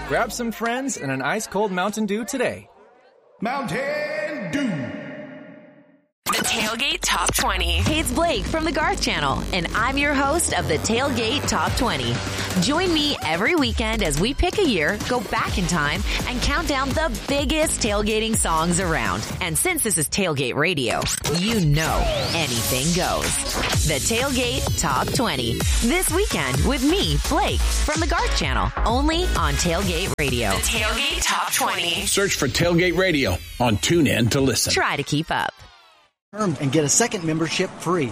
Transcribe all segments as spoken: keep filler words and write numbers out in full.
Grab some friends and an ice-cold Mountain Dew today. Mountain Dew. The Tailgate Top twenty. Hey, it's Blake from the Garth Channel, and I'm your host of the Tailgate Top twenty. Join me every weekend as we pick a year, go back in time, and count down the biggest tailgating songs around. And since this is Tailgate Radio, you know anything goes. The Tailgate Top twenty. This weekend with me, Blake, from the Garth Channel, only on Tailgate Radio. The Tailgate Top twenty. Search for Tailgate Radio on TuneIn to listen. Try to keep up. And get a second membership free.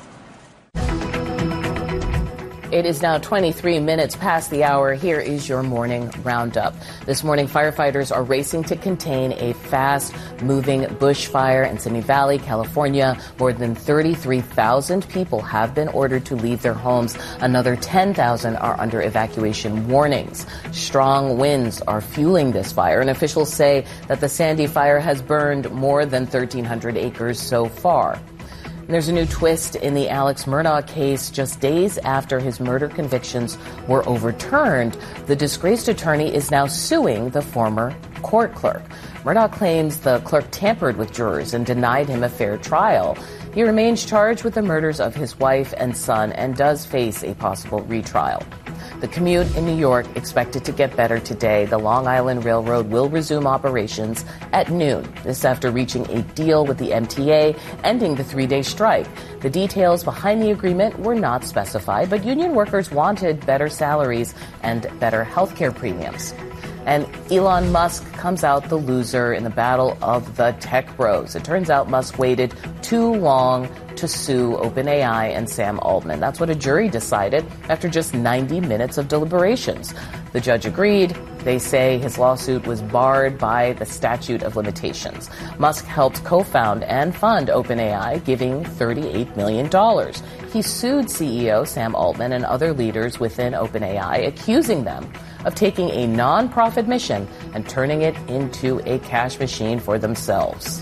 It is now twenty-three minutes past the hour. Here is your morning roundup. This morning, firefighters are racing to contain a fast-moving bushfire in Simi Valley, California. More than thirty-three thousand people have been ordered to leave their homes. Another ten thousand are under evacuation warnings. Strong winds are fueling this fire, and officials say that the Sandy fire has burned more than thirteen hundred acres so far. There's a new twist in the Alex Murdaugh case. Just days after his murder convictions were overturned, the disgraced attorney is now suing the former court clerk. Murdaugh claims the clerk tampered with jurors and denied him a fair trial. He remains charged with the murders of his wife and son and does face a possible retrial. The commute in New York expected to get better today. The Long Island Railroad will resume operations at noon. This after reaching a deal with the M T A, ending the three-day strike. The details behind the agreement were not specified, but union workers wanted better salaries and better health care premiums. And Elon Musk comes out the loser in the battle of the tech bros. It turns out Musk waited too long to sue OpenAI and Sam Altman. That's what a jury decided after just ninety minutes of deliberations. The judge agreed. They say his lawsuit was barred by the statute of limitations. Musk helped co-found and fund OpenAI, giving thirty-eight million dollars. He sued C E O Sam Altman and other leaders within OpenAI, accusing them of taking a non-profit mission and turning it into a cash machine for themselves.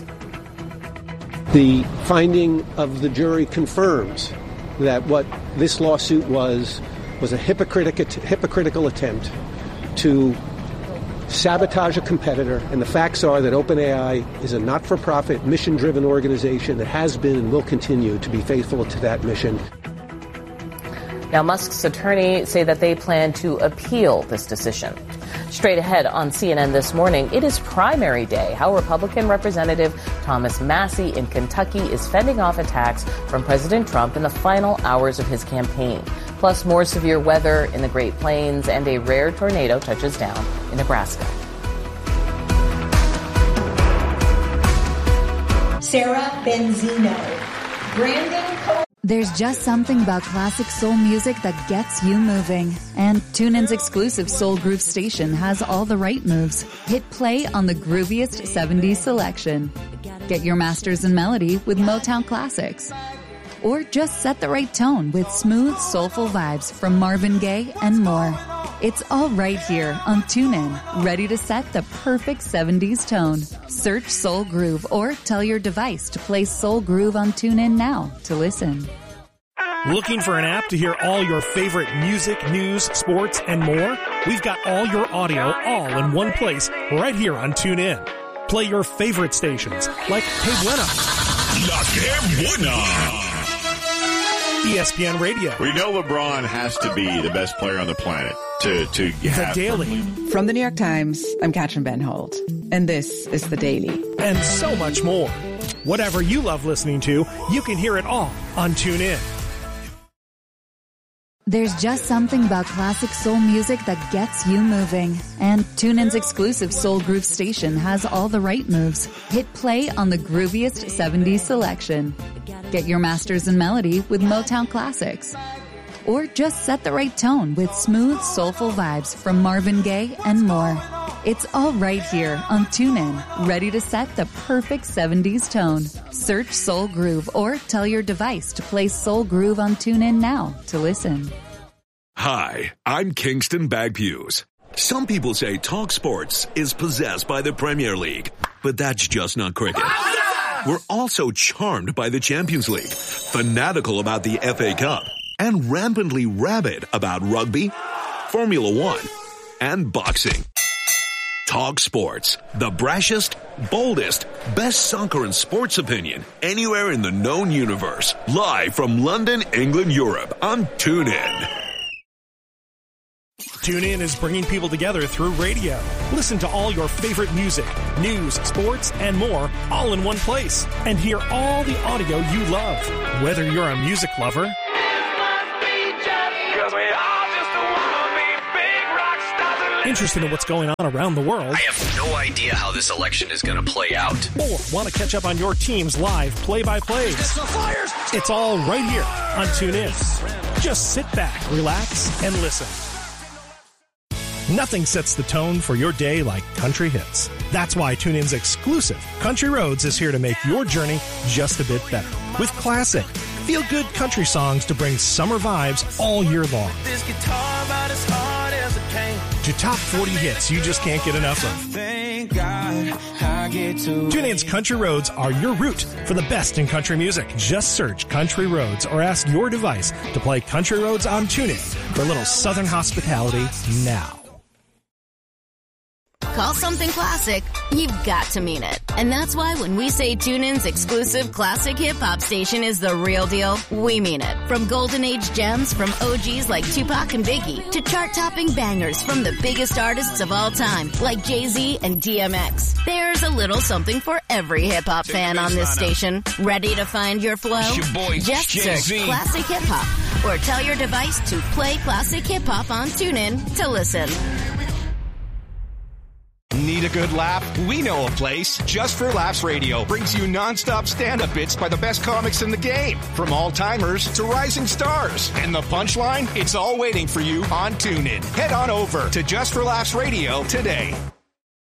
The finding of the jury confirms that what this lawsuit was was a hypocritic, hypocritical attempt to sabotage a competitor, and the facts are that OpenAI is a not-for-profit, mission-driven organization that has been and will continue to be faithful to that mission. Now, Musk's attorney say that they plan to appeal this decision. Straight ahead on C N N this morning, it is primary day. How Republican Representative Thomas Massie in Kentucky is fending off attacks from President Trump in the final hours of his campaign. Plus, more severe weather in the Great Plains and a rare tornado touches down in Nebraska. Sarah Benzino, Brandon Cole. There's just something about classic soul music that gets you moving. And TuneIn's exclusive Soul Groove station has all the right moves. Hit play on the grooviest seventies selection. Get your masters in melody with Motown classics. Or just set the right tone with smooth, soulful vibes from Marvin Gaye and more. It's all right here on TuneIn, ready to set the perfect seventies tone. Search Soul Groove or tell your device to play Soul Groove on TuneIn now to listen. Looking for an app to hear all your favorite music, news, sports, and more? We've got all your audio all in one place right here on TuneIn. Play your favorite stations like Que Buena, La Que Buena, E S P N Radio. We know LeBron has to be the best player on the planet to, to have. The Daily. From the New York Times, I'm Katrin Ben Holt, and this is The Daily. And so much more. Whatever you love listening to, you can hear it all on TuneIn. There's just something about classic soul music that gets you moving. And TuneIn's exclusive Soul Groove station has all the right moves. Hit play on the grooviest seventies selection. Get your masters in melody with Motown classics. Or just set the right tone with smooth, soulful vibes from Marvin Gaye and more. It's all right here on TuneIn, ready to set the perfect seventies tone. Search Soul Groove or tell your device to play Soul Groove on TuneIn now to listen. Hi, I'm Kingston Bagpuse. Some people say Talk Sports is possessed by the Premier League, but that's just not cricket. We're also charmed by the Champions League, fanatical about the F A Cup, and rampantly rabid about rugby, Formula One, and boxing. Talk Sports, the brashest, boldest, best soccer and sports opinion anywhere in the known universe. Live from London, England, Europe on TuneIn. TuneIn is bringing people together through radio. Listen to all your favorite music, news, sports, and more all in one place. And hear all the audio you love. Whether you're a music lover, interested in what's going on around the world, I have no idea how this election is going to play out, or want to catch up on your team's live play-by-plays, it's all right here on TuneIn. Just sit back, relax, and listen. Nothing sets the tone for your day like country hits. That's why TuneIn's exclusive Country Roads is here to make your journey just a bit better. With classic, feel-good country songs to bring summer vibes all year long. This guitar about as hard as it came. To top forty hits you just can't get enough of. Thank God I get to TuneIn's Country Roads are your route for the best in country music. Just search Country Roads or ask your device to play Country Roads on TuneIn for a little southern hospitality now. Call something classic, you've got to mean it. And that's why when we say TuneIn's exclusive classic hip-hop station is the real deal, we mean it. From golden age gems from O Gs like Tupac and Biggie to chart-topping bangers from the biggest artists of all time like Jay-Z and D M X. There's a little something for every hip-hop fan on this station. Ready to find your flow? Your boy, Just Jay-Z. search classic hip-hop or tell your device to play classic hip-hop on TuneIn to listen. Need a good laugh? We know a place. Just for Laughs Radio brings you non-stop stand-up bits by the best comics in the game. From all-timers to rising stars. And the punchline? It's all waiting for you on TuneIn. Head on over to Just for Laughs Radio today.